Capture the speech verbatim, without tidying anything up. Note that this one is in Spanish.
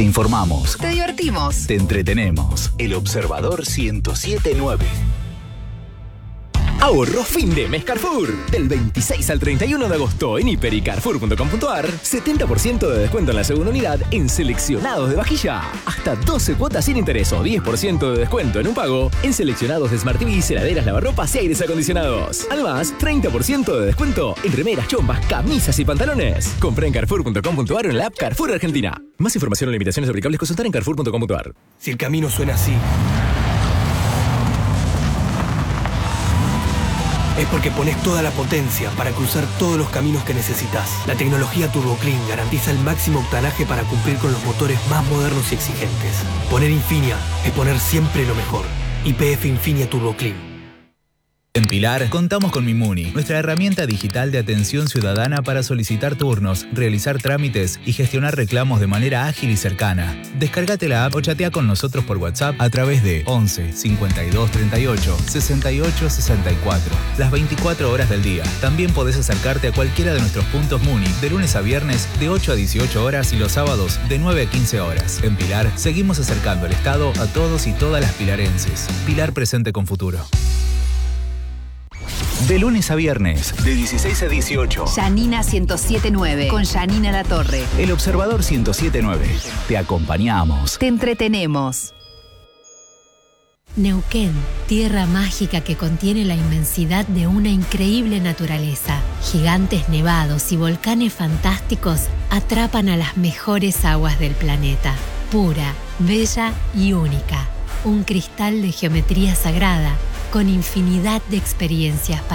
Te informamos. Te divertimos. Te entretenemos. El Observador ciento siete punto nueve. Ahorro fin de mes Carrefour. Del veintiséis al treinta y uno de agosto en hiper y carrefour punto com punto ar, setenta por ciento de descuento en la segunda unidad en seleccionados de vajilla. Hasta doce cuotas sin interés o diez por ciento de descuento en un pago en seleccionados de Smart T V, heladeras, lavarropas y aires acondicionados. Además, treinta por ciento de descuento en remeras, chompas, camisas y pantalones. Compré en carrefour punto com punto ar o en la app Carrefour Argentina. Más información o limitaciones aplicables consultar en carrefour punto com punto ar. Si el camino suena así, es porque pones toda la potencia para cruzar todos los caminos que necesitas. La tecnología Turbo Clean garantiza el máximo octanaje para cumplir con los motores más modernos y exigentes. Poner Infinia es poner siempre lo mejor. Y P F Infinia Turbo Clean. En Pilar, contamos con Mimuni, nuestra herramienta digital de atención ciudadana para solicitar turnos, realizar trámites y gestionar reclamos de manera ágil y cercana. Descárgate la app o chatea con nosotros por WhatsApp a través de once cincuenta y dos treinta y ocho sesenta y ocho sesenta y cuatro, las veinticuatro horas del día. También podés acercarte a cualquiera de nuestros puntos Muni de lunes a viernes de ocho a dieciocho horas y los sábados de nueve a quince horas. En Pilar, seguimos acercando el Estado a todos y todas las pilarenses. Pilar presente con futuro. De lunes a viernes, de dieciséis a dieciocho. Janina ciento siete punto nueve con Janina Latorre. El Observador ciento siete punto nueve. Te acompañamos. Te entretenemos. Neuquén, tierra mágica que contiene la inmensidad de una increíble naturaleza. Gigantes nevados y volcanes fantásticos atrapan a las mejores aguas del planeta. Pura, bella y única. Un cristal de geometría sagrada con infinidad de experiencias para